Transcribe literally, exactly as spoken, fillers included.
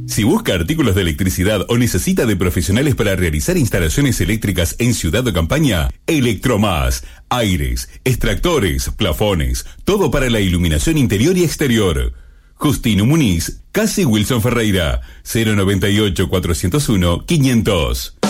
Si busca artículos de electricidad o necesita de profesionales para realizar instalaciones eléctricas en ciudad o campaña, Electromás. Aires, extractores, plafones, todo para la iluminación interior y exterior. Justino Muniz, casi Wilson Ferreira, cero noventa y ocho, cuatrocientos uno, quinientos.